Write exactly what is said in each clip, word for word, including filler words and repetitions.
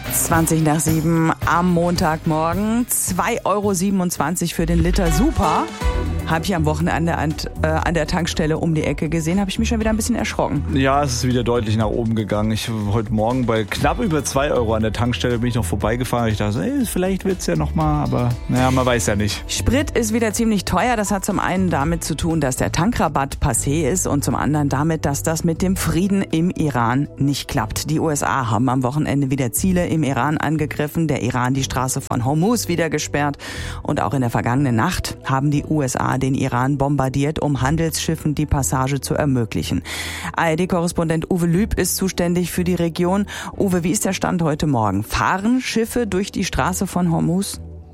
zwanzig nach sieben am Montagmorgen. zwei Euro siebenundzwanzig für den Liter Super. Habe ich am Wochenende an, äh, an der Tankstelle um die Ecke gesehen, habe ich mich schon wieder ein bisschen erschrocken. Ja, es ist wieder deutlich nach oben gegangen. Ich heute Morgen bei knapp über zwei Euro an der Tankstelle bin ich noch vorbeigefahren. Ich dachte, ey, vielleicht wird's ja nochmal, aber naja, man weiß ja nicht. Sprit ist wieder ziemlich teuer. Das hat zum einen damit zu tun, dass der Tankrabatt passé ist und zum anderen damit, dass das mit dem Frieden im Iran nicht klappt. Die U S A haben am Wochenende wieder Ziele im Iran angegriffen, der Iran die Straße von Hormuz wieder gesperrt und auch in der vergangenen Nacht haben die U S A den Iran bombardiert, um Handelsschiffen die Passage zu ermöglichen. A R D-Korrespondent Uwe Lüb ist zuständig für die Region. Uwe, wie ist der Stand heute Morgen? Fahren Schiffe durch die Straße von Hormuz?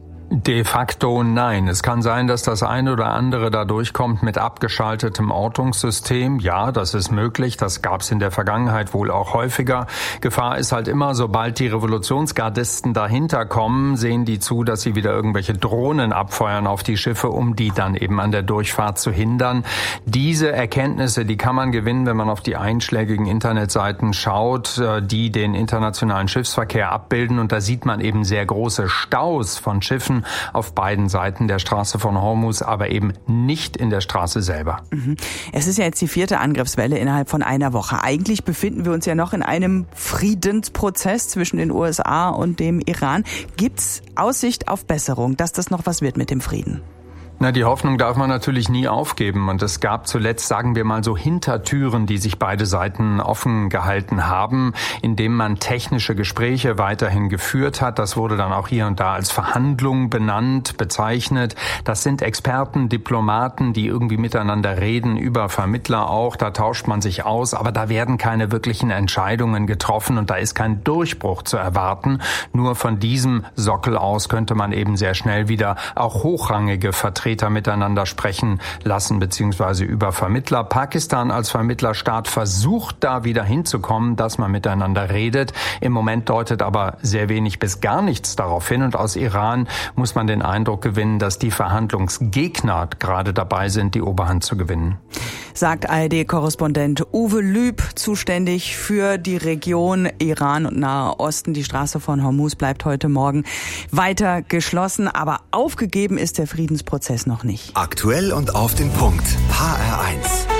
De facto nein. Es kann sein, dass das eine oder andere da durchkommt mit abgeschaltetem Ortungssystem. Ja, das ist möglich. Das gab es in der Vergangenheit wohl auch häufiger. Gefahr ist halt immer, sobald die Revolutionsgardisten dahinter kommen, sehen die zu, dass sie wieder irgendwelche Drohnen abfeuern auf die Schiffe, um die dann eben an der Durchfahrt zu hindern. Diese Erkenntnisse, die kann man gewinnen, wenn man auf die einschlägigen Internetseiten schaut, die den internationalen Schiffsverkehr abbilden. Und da sieht man eben sehr große Staus von Schiffen auf beiden Seiten der Straße von Hormuz, aber eben nicht in der Straße selber. Es ist ja jetzt die vierte Angriffswelle innerhalb von einer Woche. Eigentlich befinden wir uns ja noch in einem Friedensprozess zwischen den U S A und dem Iran. Gibt's Aussicht auf Besserung, dass das noch was wird mit dem Frieden? Na, die Hoffnung darf man natürlich nie aufgeben. Und es gab zuletzt, sagen wir mal, so Hintertüren, die sich beide Seiten offen gehalten haben, indem man technische Gespräche weiterhin geführt hat. Das wurde dann auch hier und da als Verhandlung benannt, bezeichnet. Das sind Experten, Diplomaten, die irgendwie miteinander reden, über Vermittler auch. Da tauscht man sich aus, aber da werden keine wirklichen Entscheidungen getroffen und da ist kein Durchbruch zu erwarten. Nur von diesem Sockel aus könnte man eben sehr schnell wieder auch hochrangige Vertreter miteinander sprechen lassen, beziehungsweise über Vermittler. Pakistan als Vermittlerstaat versucht da wieder hinzukommen, dass man miteinander redet. Im Moment deutet aber sehr wenig bis gar nichts darauf hin. Und aus Iran muss man den Eindruck gewinnen, dass die Verhandlungsgegner gerade dabei sind, die Oberhand zu gewinnen. Sagt A R D-Korrespondent Uwe Lüb, zuständig für die Region Iran und Nahe Osten. Die Straße von Hormuz bleibt heute Morgen weiter geschlossen, aber aufgegeben ist der Friedensprozess noch nicht. Aktuell und auf den Punkt. H R eins.